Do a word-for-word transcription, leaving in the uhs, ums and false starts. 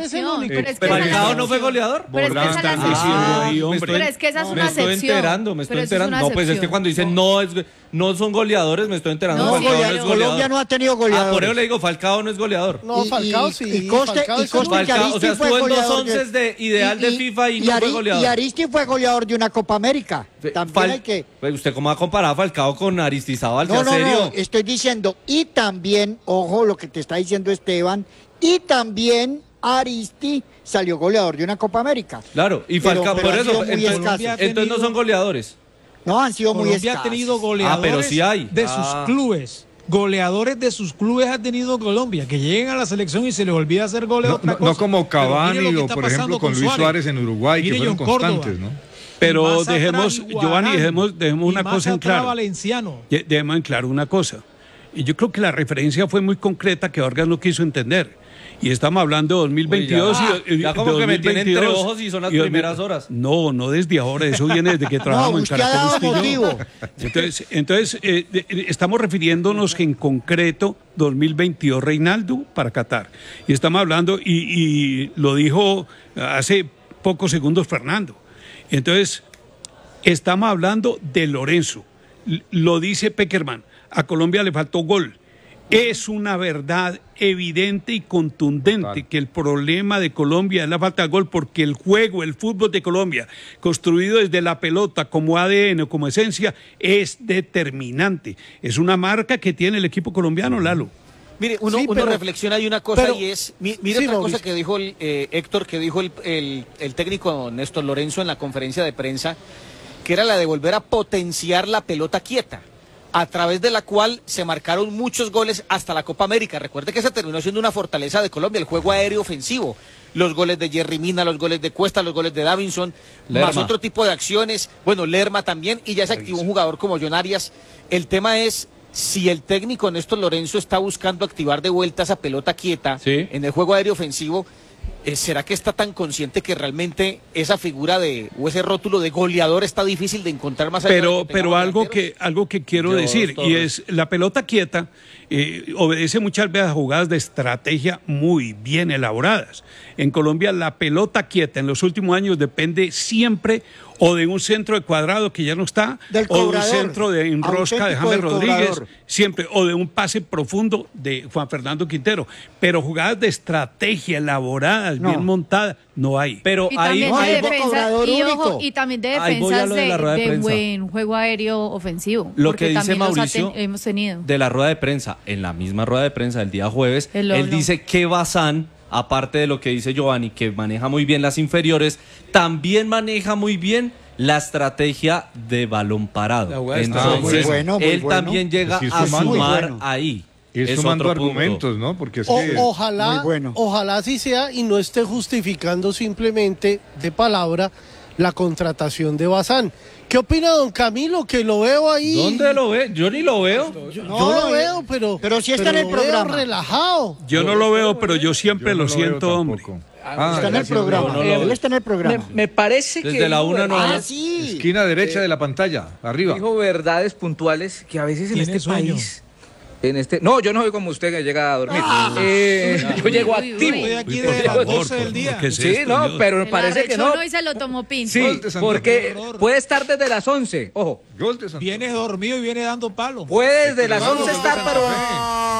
es el único. Pero es que Falcao no fue goleador. Pero es que esa es la excepción. Pero es que esa es una excepción. Me estoy enterando, me estoy enterando. No, pues es que cuando dicen no, es, no son goleadores, me estoy enterando. No, Falcao no es Colombia goleador. no ha tenido goleadores. Ah, por eso le digo, Falcao no es goleador. No, Falcao y, sí. Y Coste, Falcao y Coste es que Falcao, o sea, Aristi fue estuvo en dos goleador onces de ideal y, de y, FIFA y, y no Ari, fue goleador. Y Aristi fue goleador de una Copa América. También Fal hay que... Pues ¿usted cómo va a comparar a Falcao con Aristizábal? No, no, serio? no, estoy diciendo, y también, ojo lo que te está diciendo Esteban, y también Aristi salió goleador de una Copa América. Claro, y Pero- Falcao, pero por han eso, sido muy entonces, escasos. entonces no son goleadores. No, han sido muy Colombia escasos. ha tenido Ah, goleadores pero sí hay. de Ah. sus clubes. Goleadores de sus clubes ha tenido Colombia, que lleguen a la selección y se les olvida hacer goles. No, otra no, cosa. no como Pero Cavani mire lo que o, está por pasando ejemplo, con Luis Suárez en Uruguay, Mire que fueron John Córdoba. constantes, ¿no? Pero Más atrás, dejemos, Iguarán, Giovanni, dejemos, dejemos y una más cosa en atrás claro. Valenciano. Ye- Dejemos en claro una cosa. Y yo creo que la referencia fue muy concreta que Vargas no quiso entender. Y estamos hablando de dos mil veintidós. Uy, ya. y, y- Ya como de que me tiene entre dos mil veintidós, ojos y son las y dos- primeras horas. No, no desde ahora, eso viene desde que trabajamos en usted ha dado Caracol usted y yo. motivo. Entonces, entonces eh, de- de- estamos refiriéndonos que en concreto dos mil veintidós Reinaldo para Qatar. Y estamos hablando, y, y lo dijo hace pocos segundos Fernando. Entonces, estamos hablando de Lorenzo. L- Lo dice Peckerman. A Colombia le faltó gol. Es una verdad evidente y contundente Claro. que el problema de Colombia es la falta de gol, porque el juego, el fútbol de Colombia, construido desde la pelota como A D N o como esencia, es determinante. Es una marca que tiene el equipo colombiano, Lalo. Mire, uno, Sí, uno pero- reflexiona y una cosa pero- y es, mi- mire sí, otra Mauricio. cosa que dijo el, eh, Héctor, que dijo el, el, el técnico Néstor Lorenzo en la conferencia de prensa, que era la de volver a potenciar la pelota quieta, a través de la cual se marcaron muchos goles hasta la Copa América. Recuerde que se terminó siendo una fortaleza de Colombia, el juego aéreo ofensivo. Los goles de Jerry Mina, los goles de Cuesta, los goles de Davinson, Lerma. más otro tipo de acciones. Bueno, Lerma también, y ya se activó un jugador como John Arias. El tema es si el técnico Néstor Lorenzo está buscando activar de vuelta esa pelota quieta Sí. en el juego aéreo ofensivo. Eh, ¿Será que está tan consciente que realmente esa figura de o ese rótulo de goleador está difícil de encontrar más allá de Pero, que pero tengamos algo delanteros? que, algo que quiero Yo, decir, y Torres. es la pelota quieta eh, obedece muchas veces a jugadas de estrategia muy bien elaboradas. En Colombia la pelota quieta en los últimos años depende siempre o de un centro de cuadrado que ya no está, Del o de un cobrador, centro de enrosca de auténtico James del Rodríguez, cobrador. siempre, o de un pase profundo de Juan Fernando Quintero. Pero jugadas de estrategia elaboradas, No. bien montadas, no hay. Pero Y ahí, también, no, de hay ahí- defensa, cobrador y, ojo, único. y también de Ahí voy a defensas lo de de, la rueda de de prensa. buen juego aéreo ofensivo. Lo porque que dice también los ha Mauricio ten- hemos tenido. de la rueda de prensa, en la misma rueda de prensa del día jueves, El él Lolo. dice que Bazán, aparte de lo que dice Giovanni, que maneja muy bien las inferiores, también maneja muy bien la estrategia de balón parado. La jugada de Entonces, estrategia. Muy bueno, muy él bueno. también llega Es ir a sumando. sumar Muy bueno. ahí. Ir Es sumando otro punto. argumentos, ¿no? Porque es O- que... ojalá, Muy bueno. ojalá así sea y no esté justificando simplemente de palabra la contratación de Bazán. ¿Qué opina don Camilo? Que lo veo ahí. ¿Dónde lo ve? Yo ni lo veo. Yo, No, yo lo eh, veo, pero. pero sí está en el lo veo programa. relajado. Yo no lo veo, pero yo siempre yo no lo veo siento, hombre. tampoco. Ah, Está en el gracias, programa. no lo veo. Él está en el Me, programa. me parece Desde que la dijo una no Ah, verdades- sí. Esquina derecha de la pantalla, arriba. dijo verdades puntuales que a veces en Tiene este sueño. país, en este, no, yo no soy como usted que llega a dormir. Eh, yo llego Uy, uy, activo. uy. Estoy aquí Uy, por desde las favor, doce del por- día. ¿qué es Sí, esto, no, Dios? pero me Se la parece que no. arrechó, y se lo tomó Pinto. Sí, Gol de Santos. porque Qué horror. puede estar desde las once, ojo, Gol de Santos. Viene dormido y viene dando palo. puede desde las Vamos, once estar, Santa pero Fe.